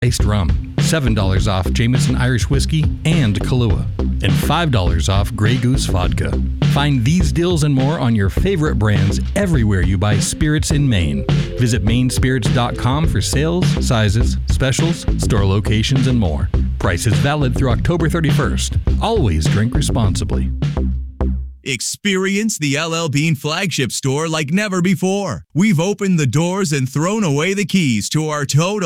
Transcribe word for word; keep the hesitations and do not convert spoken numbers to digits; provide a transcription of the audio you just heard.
iced rum, seven dollars off Jameson Irish Whiskey and Kahlua, and five dollars off Grey Goose Vodka. Find these deals and more on your favorite brands everywhere you buy spirits in Maine. Visit maine spirits dot com for sales, sizes, specials, store locations, and more. Price is valid through October thirty-first. Always drink responsibly. Experience the L L Bean flagship store like never before. We've opened the doors and thrown away the keys to our total